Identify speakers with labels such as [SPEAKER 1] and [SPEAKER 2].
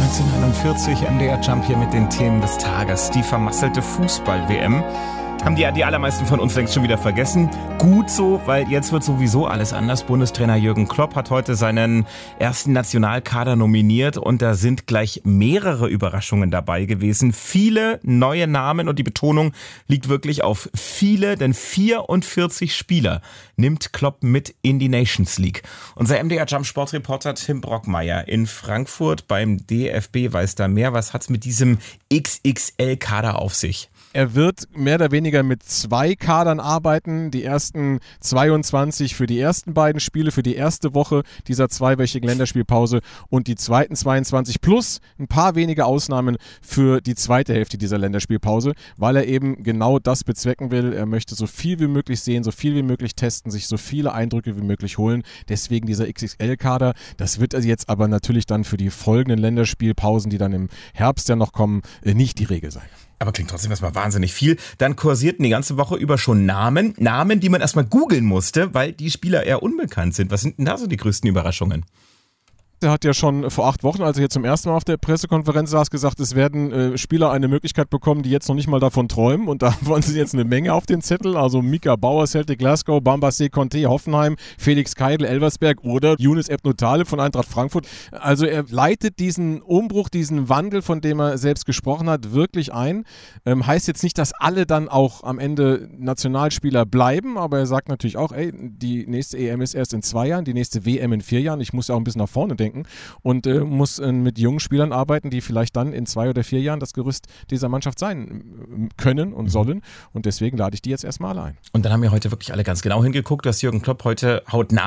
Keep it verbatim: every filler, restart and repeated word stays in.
[SPEAKER 1] neunzehnhundertneunundvierzig, M D R Jump hier mit den Themen des Tages. Die vermasselte Fußball-W M. Haben die, die allermeisten von uns längst schon wieder vergessen. Gut so, weil jetzt wird sowieso alles anders. Bundestrainer Jürgen Klopp hat heute seinen ersten Nationalkader nominiert und da sind gleich mehrere Überraschungen dabei gewesen. Viele neue Namen und die Betonung liegt wirklich auf viele, denn vierundvierzig Spieler nimmt Klopp mit in die Nations League. Unser M D R Jump Sportreporter Tim Brockmeier in Frankfurt beim D F B weiß da mehr. Was hat's mit diesem X X L-Kader auf sich?
[SPEAKER 2] Er wird mehr oder weniger mit zwei Kadern arbeiten. Die ersten zweiundzwanzig für die ersten beiden Spiele, für die erste Woche dieser zweiwöchigen Länderspielpause und die zweiten zweiundzwanzig plus ein paar wenige Ausnahmen für die zweite Hälfte dieser Länderspielpause, weil er eben genau das bezwecken will. Er möchte so viel wie möglich sehen, so viel wie möglich testen, sich so viele Eindrücke wie möglich holen. Deswegen dieser X X L-Kader. Das wird also jetzt aber natürlich dann für die folgenden Länderspielpausen, die dann im Herbst ja noch kommen, nicht die Regel sein.
[SPEAKER 1] Aber klingt trotzdem erstmal wahnsinnig viel. Dann kursierten die ganze Woche über schon Namen. Namen, die man erstmal googeln musste, weil die Spieler eher unbekannt sind. Was sind denn da so die größten Überraschungen?
[SPEAKER 2] Er hat ja schon vor acht Wochen, als er hier zum ersten Mal auf der Pressekonferenz saß, gesagt, es werden äh, Spieler eine Möglichkeit bekommen, die jetzt noch nicht mal davon träumen. Und da wollen sie jetzt eine Menge auf den Zettel. Also Mika Bauer, Celtic Glasgow, Bamba Conte, Hoffenheim, Felix Keidl, Elversberg oder Younes Ebnutale von Eintracht Frankfurt. Also er leitet diesen Umbruch, diesen Wandel, von dem er selbst gesprochen hat, wirklich ein. Ähm, heißt jetzt nicht, dass alle dann auch am Ende Nationalspieler bleiben, aber er sagt natürlich auch, ey, die nächste E M ist erst in zwei Jahren, die nächste W M in vier Jahren. Ich muss ja auch ein bisschen nach vorne denken. Und äh, muss äh, mit jungen Spielern arbeiten, die vielleicht dann in zwei oder vier Jahren das Gerüst dieser Mannschaft sein können und sollen. Und deswegen lade ich die jetzt erstmal ein.
[SPEAKER 1] Und dann haben wir heute wirklich alle ganz genau hingeguckt, dass Jürgen Klopp heute hautnah